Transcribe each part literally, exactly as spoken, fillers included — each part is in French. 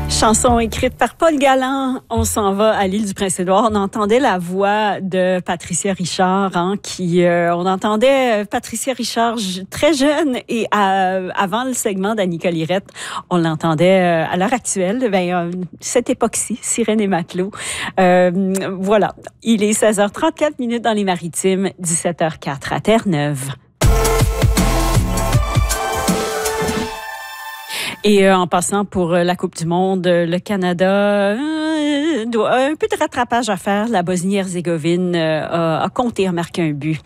Chanson écrite par Paul Galland. On s'en va à l'île du Prince-Édouard. On entendait la voix de Patricia Richard, hein, qui, euh, on entendait Patricia Richard très jeune et euh, avant le segment d'Annika Lirette, on l'entendait euh, à l'heure actuelle. Ben, euh, cette époque-ci, Sirène et Matelot. Euh, voilà. Il est seize heures trente-quatre minutes dans les Maritimes, dix-sept heures quatre à Terre-Neuve. Et euh, en passant pour euh, la Coupe du Monde, euh, le Canada euh, doit un peu de rattrapage à faire. La Bosnie-Herzégovine euh, a, a compté, a marqué un but.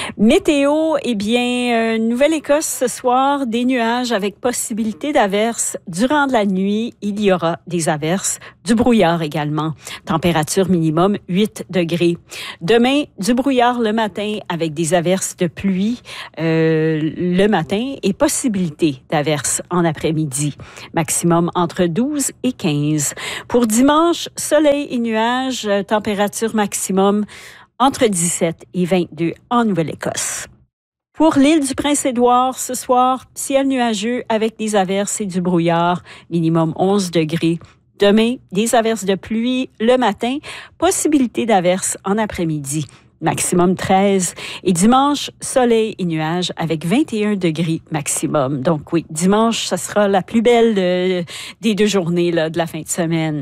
Météo, eh bien, euh, Nouvelle-Écosse ce soir, des nuages avec possibilité d'averses. Durant la nuit, il y aura des averses, du brouillard également. Température minimum huit degrés. Demain, du brouillard le matin avec des averses de pluie euh, le matin et possibilité d'averses en après-midi. Maximum entre douze et quinze. Pour dimanche, soleil et nuages, température maximum entre dix-sept et vingt-deux en Nouvelle-Écosse. Pour l'île du Prince-Édouard, ce soir, ciel nuageux avec des averses et du brouillard, minimum onze degrés. Demain, des averses de pluie le matin, possibilité d'averses en après-midi. Maximum treize. Et dimanche, soleil et nuages avec vingt et un degrés maximum. Donc oui, dimanche, ça sera la plus belle de, des deux journées là, de la fin de semaine.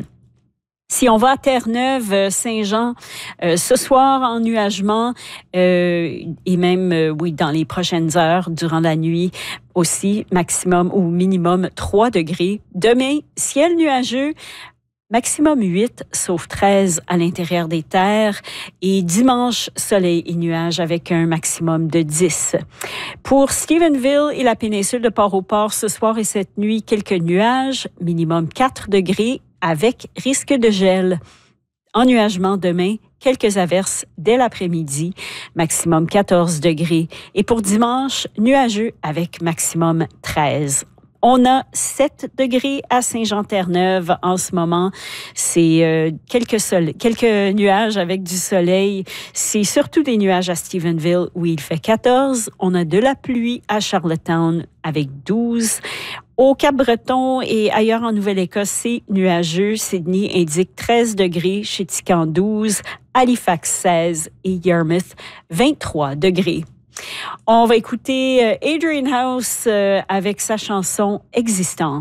Si on va à Terre-Neuve, Saint-Jean, euh, ce soir, en nuagement, euh, et même, euh, oui, dans les prochaines heures, durant la nuit aussi, maximum ou minimum trois degrés. Demain, ciel nuageux, maximum huit, sauf treize à l'intérieur des terres. Et dimanche, soleil et nuages avec un maximum de dix. Pour Stephenville et la péninsule de Port-au-Port, ce soir et cette nuit, quelques nuages, minimum quatre degrés, avec risque de gel. Ennuagement demain, quelques averses dès l'après-midi, maximum quatorze degrés. Et pour dimanche, nuageux avec maximum treize. On a sept degrés à Saint-Jean-Terre-Neuve en ce moment. C'est euh, quelques, soleil, quelques nuages avec du soleil. C'est surtout des nuages à Stephenville où il fait quatorze. On a de la pluie à Charlottetown avec douze. Au Cap-Breton et ailleurs en Nouvelle-Écosse, c'est nuageux. Sydney indique treize degrés, Chéticamp douze, Halifax seize et Yarmouth vingt-trois degrés. On va écouter Adrian House avec sa chanson « Existence ».